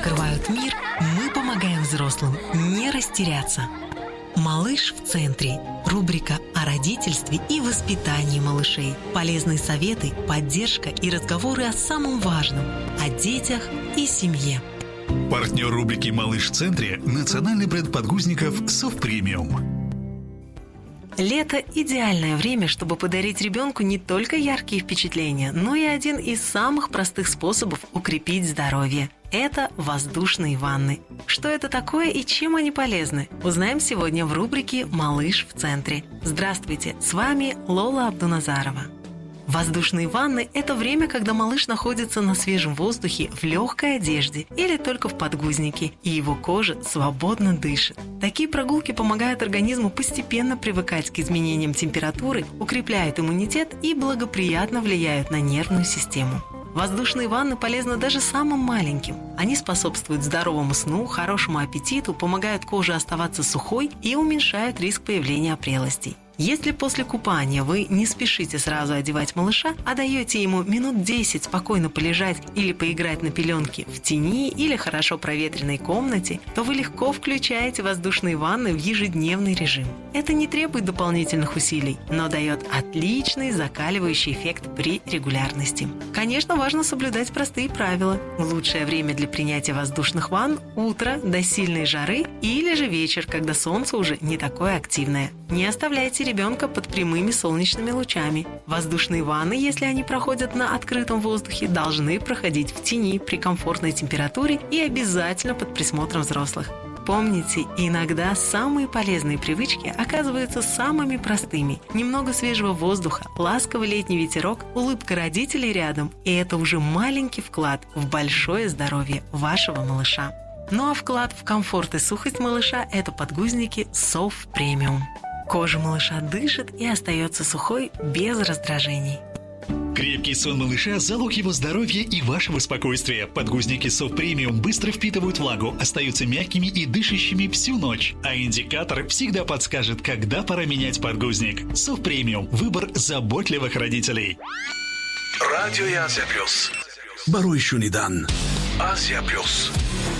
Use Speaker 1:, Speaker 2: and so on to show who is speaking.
Speaker 1: открывают мир, мы помогаем взрослым не растеряться. «Малыш в центре» – рубрика о родительстве и воспитании малышей. Полезные советы, поддержка и разговоры о самом важном – о детях и семье.
Speaker 2: Партнер рубрики «Малыш в центре» – национальный бренд подгузников «Софт Премиум».
Speaker 1: Лето – идеальное время, чтобы подарить ребенку не только яркие впечатления, но и один из самых простых способов укрепить здоровье. Это воздушные ванны. Что это такое и чем они полезны? Узнаем сегодня в рубрике «Малыш в центре». Здравствуйте, с вами Лола Абдуназарова. Воздушные ванны – это время, когда малыш находится на свежем воздухе в легкой одежде или только в подгузнике, и его кожа свободно дышит. Такие прогулки помогают организму постепенно привыкать к изменениям температуры, укрепляют иммунитет и благоприятно влияют на нервную систему. Воздушные ванны полезны даже самым маленьким. Они способствуют здоровому сну, хорошему аппетиту, помогают коже оставаться сухой и уменьшают риск появления опрелостей. Если после купания вы не спешите сразу одевать малыша, а даете ему минут 10 спокойно полежать или поиграть на пеленке в тени или хорошо проветренной комнате, то вы легко включаете воздушные ванны в ежедневный режим. Это не требует дополнительных усилий, но дает отличный закаливающий эффект при регулярности. Конечно, важно соблюдать простые правила. Лучшее время для принятия воздушных ванн – утро до сильной жары или же вечер, когда солнце уже не такое активное. Не оставляйте ребенка под прямыми солнечными лучами. Воздушные ванны, если они проходят на открытом воздухе, должны проходить в тени при комфортной температуре и обязательно под присмотром взрослых. Помните, иногда самые полезные привычки оказываются самыми простыми. Немного свежего воздуха, ласковый летний ветерок, улыбка родителей рядом – и это уже маленький вклад в большое здоровье вашего малыша. Ну а вклад в комфорт и сухость малыша – это подгузники Софт Премиум. Кожа малыша дышит и остается сухой без раздражений.
Speaker 2: Крепкий сон малыша – залог его здоровья и вашего спокойствия. Подгузники Soft Premium быстро впитывают влагу, остаются мягкими и дышащими всю ночь. А индикатор всегда подскажет, когда пора менять подгузник. Soft Premium – выбор заботливых родителей.
Speaker 3: Радио Азия Плюс.
Speaker 4: Баруй Шунидан.
Speaker 3: Азия Плюс.